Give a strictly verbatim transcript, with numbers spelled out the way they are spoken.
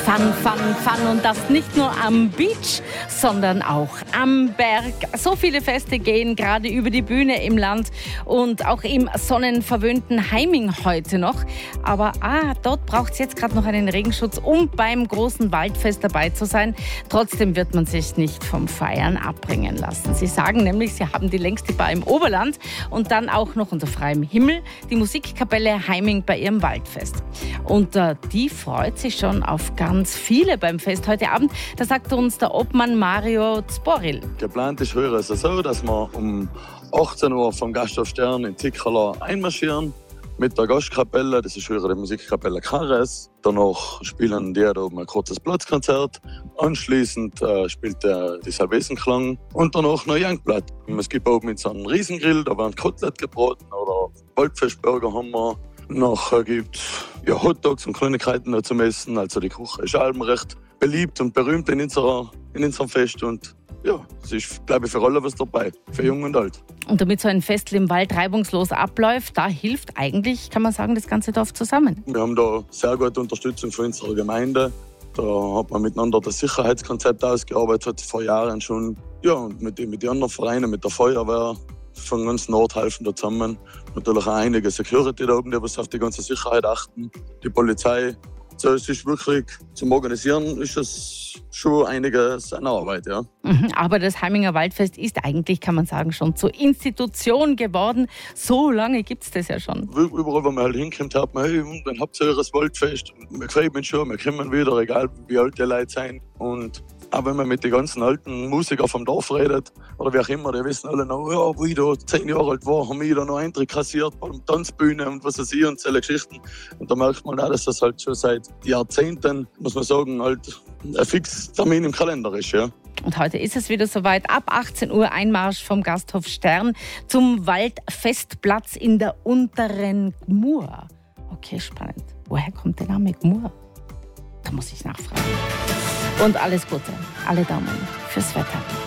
Fun, Fun, Fun und das nicht nur am Beach, sondern auch am Berg. So viele Feste gehen gerade über die Bühne im Land und auch im sonnenverwöhnten Heiming heute noch. Aber ah, dort braucht es jetzt gerade noch einen Regenschutz, um beim großen Waldfest dabei zu sein. Trotzdem wird man sich nicht vom Feiern abbringen lassen. Sie sagen nämlich, sie haben die längste Bar im Oberland und dann auch noch unter freiem Himmel die Musikkapelle Heiming bei ihrem Waldfest. Und äh, die freut sich schon auf ganz viele beim Fest heute Abend. Da sagt uns der Obmann Mario Zboril. Geplant ist heuer ist es so, dass wir um achtzehn Uhr vom Gasthof Stern in Zickerla einmarschieren mit der Gastkapelle. Das ist heuer die Musikkapelle Kares. Danach spielen die da oben ein kurzes Platzkonzert. Anschließend äh, spielt der die Salvesenklang und danach noch Youngblood. Es gibt oben mit so einem Riesengrill, da werden Kotelett gebraten oder Waldfestburger haben wir. Nachher gibt es ja, Hotdogs und Kleinigkeiten zum Essen. Also die Küche ist allem recht beliebt und berühmt in, unserer, in unserem Fest. Und ja, es ist, glaube ich, für alle was dabei, für Jung und Alt. Und damit so ein Festl im Wald reibungslos abläuft, da hilft eigentlich, kann man sagen, das ganze Dorf zusammen. Wir haben da sehr gute Unterstützung von unserer Gemeinde. Da hat man miteinander das Sicherheitskonzept ausgearbeitet, vor Jahren schon. Ja, und mit, mit den anderen Vereinen, mit der Feuerwehr, von ganz Nord helfen da zusammen. Natürlich auch einige Security da oben, die was auf die ganze Sicherheit achten. Die Polizei. So, es ist wirklich, zum Organisieren ist das schon einiges an Arbeit, ja. Mhm, aber das Heiminger Waldfest ist eigentlich, kann man sagen, schon zur Institution geworden. So lange gibt es das ja schon. Überall, wo man halt hinkommt, hat man, hey, dann habt ihr eures Waldfest. Wir freuen uns schon, wir kommen wieder, egal wie alt die Leute sind. Und auch wenn man mit den ganzen alten Musikern vom Dorf redet, oder wie auch immer, die wissen alle noch, ja, wie ich da zehn Jahre alt war, haben wir da noch Eintritt kassiert bei der Tanzbühne und was weiß ich und solche Geschichten. Und da merkt man auch, dass das halt schon seit Jahrzehnten, muss man sagen, halt ein Fixtermin im Kalender ist, ja. Und heute ist es wieder soweit. Ab achtzehn Uhr Einmarsch vom Gasthof Stern zum Waldfestplatz in der unteren Gmur. Okay, spannend. Woher kommt der Name Gmur? Da muss ich nachfragen. Und alles Gute, alle Daumen fürs Wetter.